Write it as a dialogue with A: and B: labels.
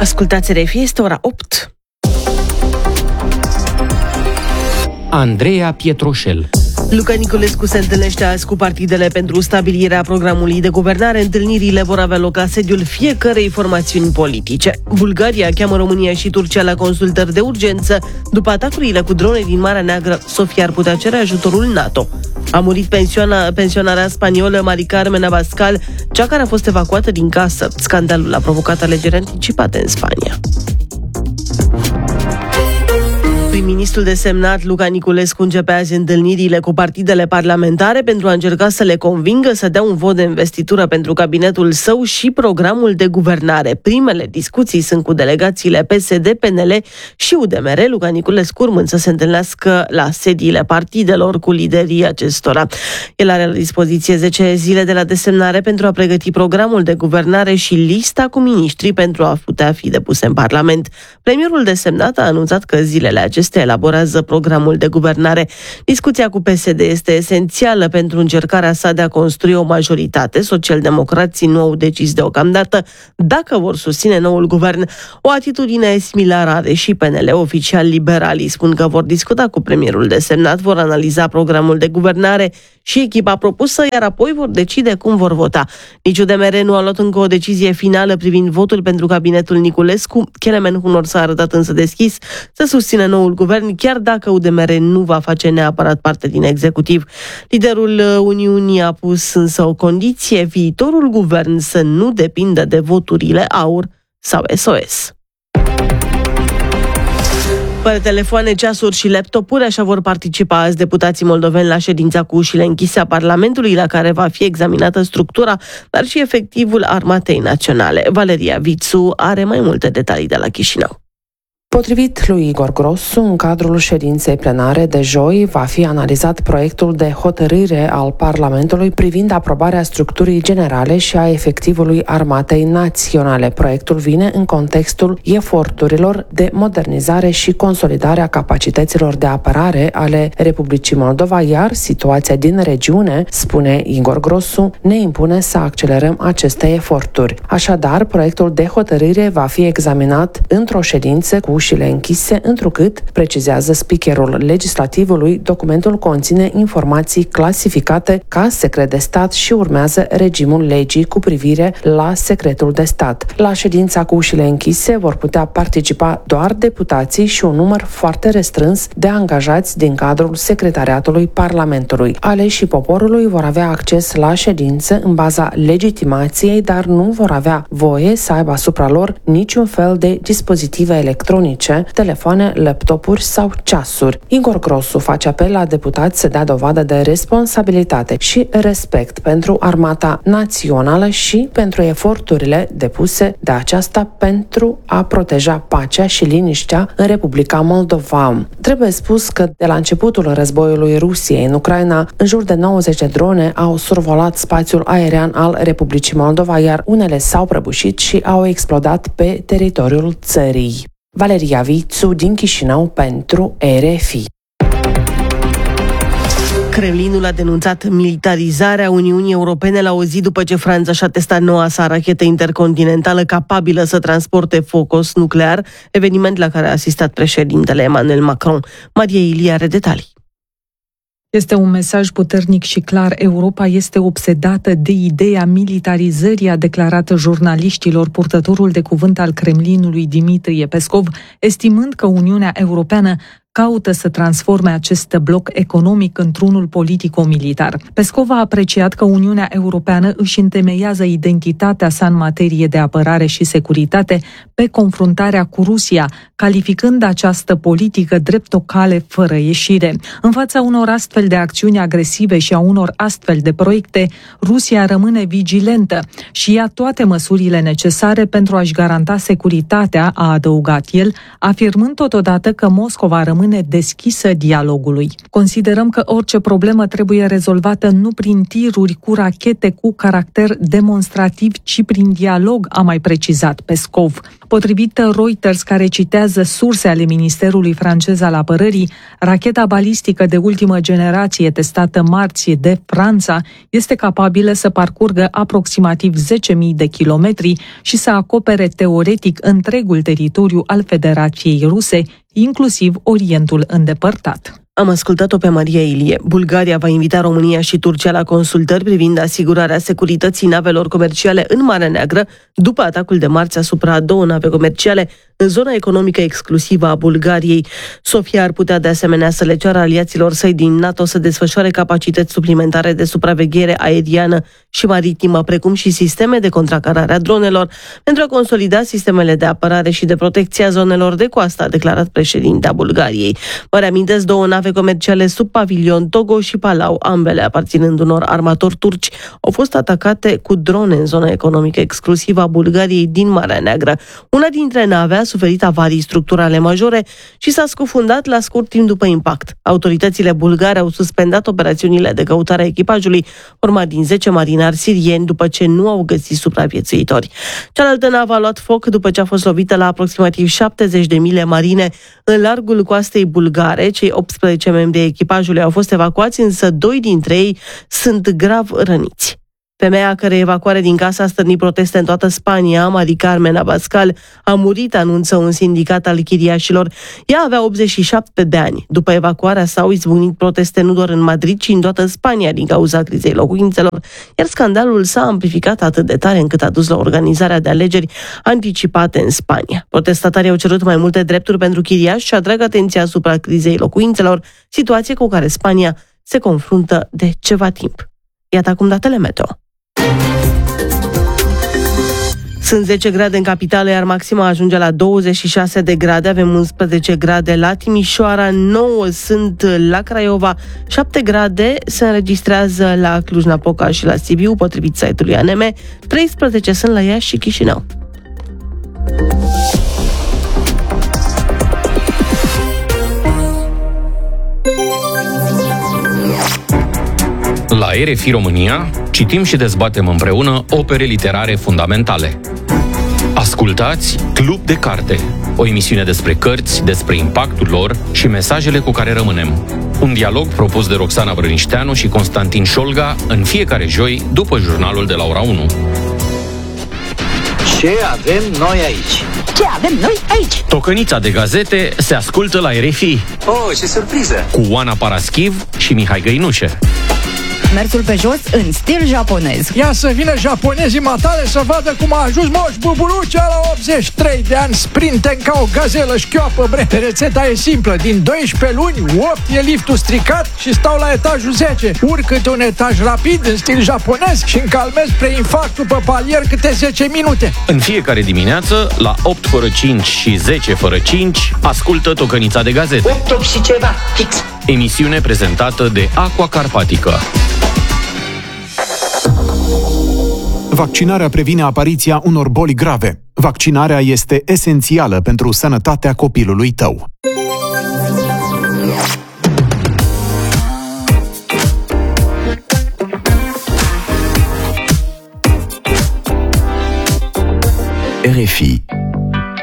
A: Ascultați RFI, este ora 8.
B: Andreea Pietroșel.
A: Luca Niculescu se întâlnește azi cu partidele pentru stabilirea programului de guvernare. Întâlnirile vor avea loc la sediul fiecărei formațiuni politice. Bulgaria cheamă România și Turcia la consultări de urgență. După atacurile cu drone din Marea Neagră, Sofia ar putea cere ajutorul NATO. A murit pensionarea spaniolă Mari Carmen Abascal, cea care a fost evacuată din casă. Scandalul a provocat alegeri anticipate în Spania. Prim-ministrul desemnat Luca Niculescu începe azi întâlnirile cu partidele parlamentare pentru a încerca să le convingă să dea un vot de investitură pentru cabinetul său și programul de guvernare. Primele discuții sunt cu delegațiile PSD, PNL și UDMR, Luca Niculescu urmând să se întâlnească la sediile partidelor cu liderii acestora. El are la dispoziție 10 zile de la desemnare pentru a pregăti programul de guvernare și lista cu miniștri pentru a putea fi depuse în Parlament. Premierul desemnat a anunțat că zilele acestea elaborează programul de guvernare. Discuția cu PSD este esențială pentru încercarea sa de a construi o majoritate. Socialdemocrații nu au decis deocamdată dacă vor susține noul guvern. O atitudine similară are și PNL. Oficial liberalii spun că vor discuta cu premierul desemnat, vor analiza programul de guvernare și echipa propusă, iar apoi vor decide cum vor vota. Nici UDMR nu a luat încă o decizie finală privind votul pentru cabinetul Niculescu. Kelemen Hunor s-a arătat însă deschis să susțină noul guvern, chiar dacă UDMR nu va face neapărat parte din executiv. Liderul Uniunii a pus însă o condiție: viitorul guvern să nu depindă de voturile AUR sau SOS. Fără telefoane, ceasuri și laptopuri, așa vor participa azi deputații moldoveni la ședința cu ușile închise a Parlamentului, la care va fi examinată structura, dar și efectivul Armatei Naționale. Valeria Vițu are mai multe detalii de la Chișinău.
C: Potrivit lui Igor Grosu, în cadrul ședinței plenare de joi va fi analizat proiectul de hotărâre al Parlamentului privind aprobarea structurii generale și a efectivului Armatei Naționale. Proiectul vine în contextul eforturilor de modernizare și consolidare a capacităților de apărare ale Republicii Moldova, iar situația din regiune, spune Igor Grosu, ne impune să accelerăm aceste eforturi. Așadar, proiectul de hotărâre va fi examinat într-o ședință cu ușile închise, întrucât, precizează speakerul legislativului, documentul conține informații clasificate ca secret de stat și urmează regimul legii cu privire la secretul de stat. La ședința cu ușile închise vor putea participa doar deputații și un număr foarte restrâns de angajați din cadrul secretariatului Parlamentului. Aleșii poporului vor avea acces la ședință în baza legitimației, dar nu vor avea voie să aibă asupra lor niciun fel de dispozitive electronice, telefoane, laptopuri sau ceasuri. Igor Grosu face apel la deputați să dea dovadă de responsabilitate și respect pentru Armata Națională și pentru eforturile depuse de aceasta pentru a proteja pacea și liniștea în Republica Moldova. Trebuie spus că de la începutul războiului Rusiei în Ucraina, în jur de 90 de drone au survolat spațiul aerian al Republicii Moldova, iar unele s-au prăbușit și au explodat pe teritoriul țării. Valeria Vițu din Chișinău pentru RFI.
A: Kremlinul a denunțat militarizarea Uniunii Europene la o zi după ce Franța și-a testat noua sa rachetă intercontinentală capabilă să transporte focos nuclear, eveniment la care a asistat președintele Emmanuel Macron. Maria Ilie are detalii.
D: Este un mesaj puternic și clar. Europa este obsedată de ideea militarizării, a declarat jurnaliștilor purtătorul de cuvânt al Kremlinului Dimitrie Peskov, estimând că Uniunea Europeană caută să transforme acest bloc economic într-unul politico-militar. Peskov a apreciat că Uniunea Europeană își întemeiază identitatea sa în materie de apărare și securitate pe confruntarea cu Rusia, calificând această politică drept o cale fără ieșire. În fața unor astfel de acțiuni agresive și a unor astfel de proiecte, Rusia rămâne vigilentă și ia toate măsurile necesare pentru a-și garanta securitatea, a adăugat el, afirmând totodată că Moscova rămâne rămâne deschisă dialogului. Considerăm că orice problemă trebuie rezolvată nu prin tiruri cu rachete cu caracter demonstrativ, ci prin dialog, a mai precizat Peskov. Potrivit Reuters, care citează surse ale Ministerului francez al Apărării, racheta balistică de ultimă generație testată marți de Franța este capabilă să parcurgă aproximativ 10.000 de kilometri și să acopere teoretic întregul teritoriu al Federației Ruse, inclusiv Orientul îndepărtat.
A: Am ascultat-o pe Maria Ilie. Bulgaria va invita România și Turcia la consultări privind asigurarea securității navelor comerciale în Marea Neagră după atacul de marți asupra a 2 nave comerciale în zona economică exclusivă a Bulgariei. Sofia ar putea de asemenea să le ceară aliaților săi din NATO să desfășoare capacități suplimentare de supraveghere aeriană și maritimă, precum și sisteme de contracarare a dronelor, pentru a consolida sistemele de apărare și de protecție a zonelor de coastă, a declarat președintea Bulgariei. Vă reamintesc, 2 nave comerciale sub pavilion Togo și Palau, ambele aparținând unor armatori turci, au fost atacate cu drone în zona economică exclusivă a Bulgariei din Marea Neagră. Una dintre nave a suferit avarii structurale majore și s-a scufundat la scurt timp după impact. Autoritățile bulgare au suspendat operațiunile de căutare a echipajului, format din 10 marinari sirieni, după ce nu au găsit supraviețuitori. Cealaltă navă a luat foc după ce a fost lovită la aproximativ 70 de mile marine în largul coastei bulgare. Cei 18 membri ai echipajului au fost evacuați, însă 2 dintre ei sunt grav răniți. Femeia a cărei evacuare din casă a stârnit proteste în toată Spania, Mari Carmen Abascal, a murit, anunță un sindicat al chiriașilor. Ea avea 87 de ani. După evacuarea sa au izbucnit proteste nu doar în Madrid, ci în toată Spania din cauza crizei locuințelor, iar scandalul s-a amplificat atât de tare încât a dus la organizarea de alegeri anticipate în Spania. Protestatarii au cerut mai multe drepturi pentru chiriași și atrag atenția asupra crizei locuințelor, situație cu care Spania se confruntă de ceva timp. Iată acum datele meteo. Sunt 10 grade în capitală, iar maxima ajunge la 26 de grade. Avem 11 grade la Timișoara, 9 sunt la Craiova, 7 grade se înregistrează la Cluj-Napoca și la Sibiu, potrivit site-ului ANM, 13 sunt la Iași și Chișinău.
B: La RFI România citim și dezbatem împreună opere literare fundamentale. Ascultați Club de Carte, o emisiune despre cărți, despre impactul lor și mesajele cu care rămânem. Un dialog propus de Roxana Brănișteanu și Constantin Șolga în fiecare joi după jurnalul de la ora 1.
E: Ce avem noi aici?
F: Ce avem noi aici?
B: Tocănița de gazete se ascultă la RFI.
E: Oh, ce surpriză!
B: Cu Oana Paraschiv și Mihai Găinușe.
F: Mersul pe jos în stil japonez.
G: Ia să vină japonezii matale să vadă cum a ajuns Moș Buburucea la 83 de ani, sprinten ca o gazelă șchioapă, bre. Rețeta e simplă, din 12 luni, 8 e liftul stricat și stau la etajul 10. Urc câte un etaj rapid în stil japonez și încalmez preinfarctul pe palier câte 10 minute.
B: În fiecare dimineață, la 8 fără 5 și 10 fără 5, ascultă Tocănița de gazete.
E: 8 și ceva, fix.
B: Emisiune prezentată de Aqua Carpatica.
H: Vaccinarea previne apariția unor boli grave. Vaccinarea este esențială pentru sănătatea copilului tău.
I: RFI